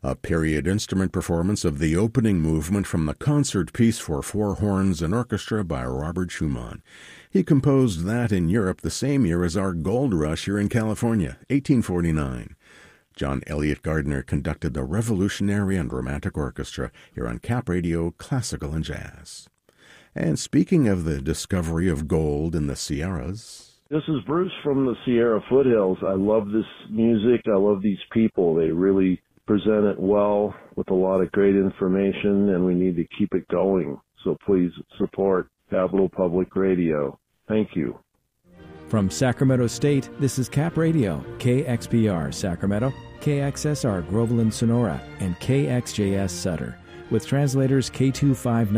a period instrument performance of the opening movement from the concert piece for four horns and orchestra by Robert Schumann. He composed that in Europe the same year as our gold rush here in California, 1849. John Elliott Gardner conducted the Revolutionary and Romantic Orchestra here on Cap Radio Classical and Jazz. And speaking of the discovery of gold in the Sierras... This is Bruce from the Sierra Foothills. I love this music. I love these people. They really present it well with a lot of great information, and we need to keep it going. So please support Capital Public Radio. Thank you. From Sacramento State, this is Cap Radio, KXPR Sacramento, KXSR Groveland Sonora, and KXJS Sutter, with translators K259